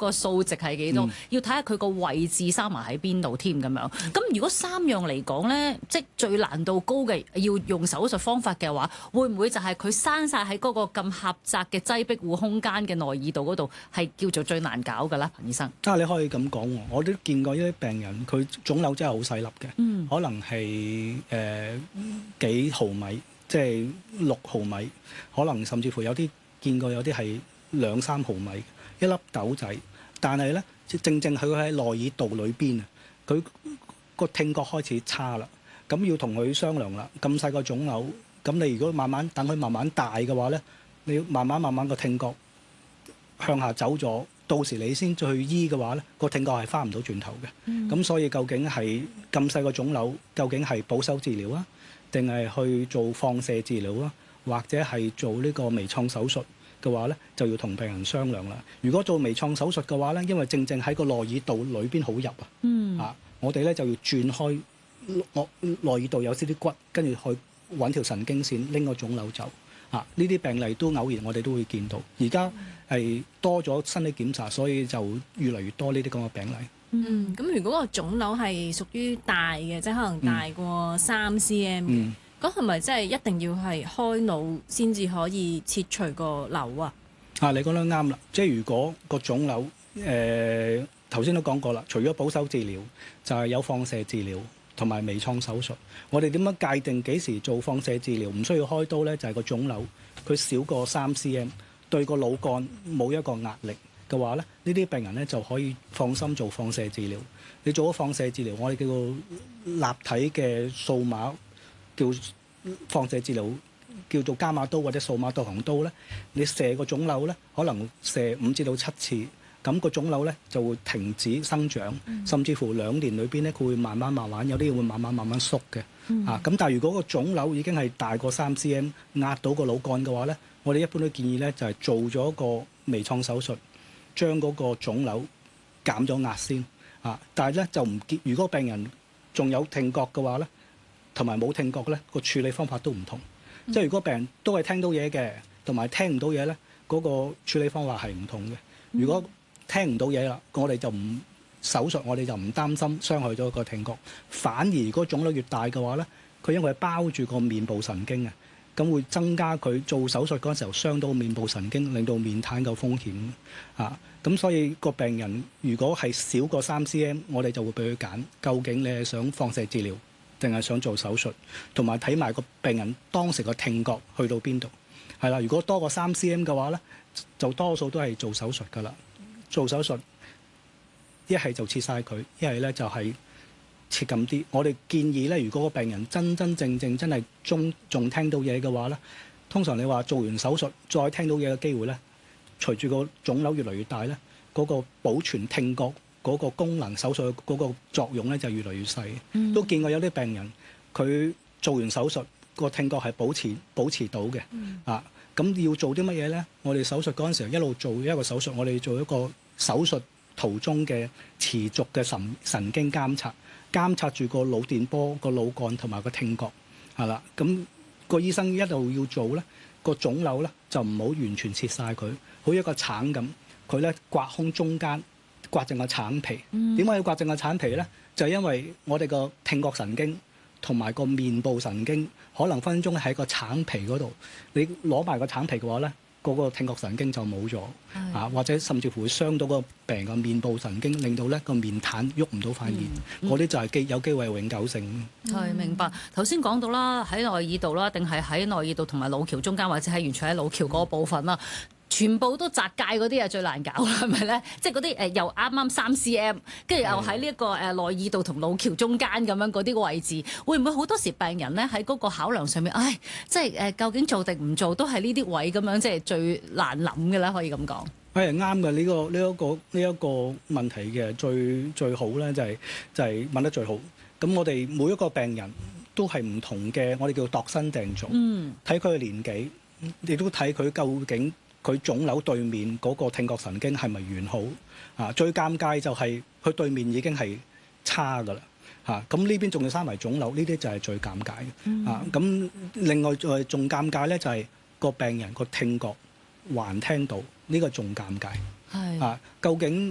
個數值係幾多，要睇下佢個位置生埋喺邊度添咁樣。咁如果3樣嚟講咧，即係最難度高嘅，要用手術方法嘅話，會唔會就係佢生晒喺嗰個咁狹窄嘅擠迫戶空間嘅內耳道嗰度，係叫做最難搞㗎啦，彭醫生？ 你可以咁講喎，我都見過一啲病人，佢腫瘤真係好細粒嘅，可能係幾毫米，即係6毫米，可能甚至乎有啲見過有啲係2-3毫米，一粒豆仔。但係咧，正佢喺內耳道裏邊啊，佢個聽覺開始差啦，咁要同佢商量啦。咁細個腫瘤，咁你如果等佢慢慢大嘅話咧，你要慢慢個聽覺向下走咗，到時你先再去醫嘅話咧，個聽覺係翻唔到轉頭嘅。咁所以究竟係咁細個腫瘤，究竟係保守治療啊，定係去做放射治療啊，或者係做呢個微創手術嘅話咧，就要同病人商量啦。如果做微創手術嘅話咧，因為正喺個內耳道裏邊好入我哋咧就要轉開內耳道有少啲骨，跟住去揾條神經線拎個腫瘤走。呢啲病例都偶然我哋都會見到。而家係多咗身體檢查，所以就越嚟越多呢啲咁嘅病例。 咁如果個腫瘤係屬於大嘅，即係可能大過3cm 嘅。咁係咪真係一定要係開腦先至可以切除個瘤啊？ 你講得啱啦，即係如果個腫瘤頭先都講過啦，除咗保守治療，就係有放射治療同埋微創手術。我哋點樣界定幾時做放射治療唔需要開刀呢？就係個腫瘤佢少過3cm，對個腦幹冇一個壓力嘅話咧，呢啲病人咧就可以放心做放射治療。你做咗放射治療，我哋叫做立體嘅數碼叫放射治療，叫做伽馬刀或者數碼導航刀咧。你射個腫瘤咧，可能射5至到7次，咁個腫瘤咧就會停止生長，甚至乎2年裏邊咧佢會慢慢有啲會慢慢縮嘅。咁但係如果個腫瘤已經係大過3cm，壓到個腦幹嘅話咧，我哋一般都建議咧就係做咗個微創手術，將嗰個腫瘤減咗壓先。但係咧就唔見，如果病人仲有聽覺嘅話咧，同埋冇聽覺咧，個處理方法都唔同。即係如果病人都係聽到嘢嘅，同埋聽唔到嘢咧，嗰個處理方法係唔同嘅。如果聽唔到嘢啦，我哋就唔手術，我哋就唔擔心傷害咗個聽覺。反而如果腫瘤越大嘅話咧，佢因為包住個面部神經啊，咁會增加佢做手術嗰陣時候傷到面部神經，令到面癱嘅風險。咁所以個病人如果係少過3cm，我哋就會俾佢揀，究竟你係想放射治療定係想做手術，同埋睇埋個病人當時個聽覺去到邊度。係啦，如果多過3cm嘅話咧，就多數都係做手術㗎啦。做手術一係就切晒佢，一係咧就係切咁啲。我哋建議咧，如果個病人真正真係仲聽到嘢嘅話咧，通常你話做完手術再聽到嘢嘅機會咧，隨住個腫瘤越嚟越大咧，嗰個保存聽覺嗰個功能，手術嗰個作用咧就越嚟越細。都見過有啲病人佢做完手術個聽覺係保持到嘅。咁要做啲乜嘢咧？我哋手術嗰陣時候一路做一個手術，我哋做一個手術途中嘅持續嘅神經監察住個腦電波、個腦幹同埋個聽覺，係啦。咁個醫生一路要做咧，個腫瘤咧就唔好完全切晒佢，好似一個橙咁，佢咧刮空中間，刮淨個橙皮。點解要刮淨個橙皮咧？就係因為我哋個聽覺神經同埋個面部神經可能分鐘喺個橙皮嗰度，你攞埋個橙皮嘅話咧，嗰個聽覺神經就冇咗，或者甚至乎會傷到個病人個面部神經，令到咧個面癱喐唔到塊面，嗰啲就係有機會係永久性。 係明白。頭先講到啦，喺內耳道啦，定係喺內耳道同埋腦橋中間，或者係完全喺腦橋嗰部分啦。全部都窄界嗰啲係最難搞啦，係咪咧？即係嗰啲又啱啱3cm，跟住又喺呢一個內耳道同腦橋中間咁樣嗰啲位置，會唔會好多時病人咧喺嗰個考量上面，即係究竟做定唔做都係呢啲位咁樣，即係最難諗嘅啦，可以咁講。 係啱嘅，呢一個問題嘅最好咧就係問得最好。咁我哋每一個病人都係唔同嘅，我哋叫度身訂造，睇佢嘅年紀，亦都睇佢究竟佢腫瘤對面嗰個聽覺神經係咪完好？最尷尬就係佢對面已經係差㗎啦。咁呢邊仲要生埋腫瘤，呢啲就係最尷尬嘅。咁另外仲尷尬咧，就係個病人個聽覺還聽到，呢個仲尷尬。究竟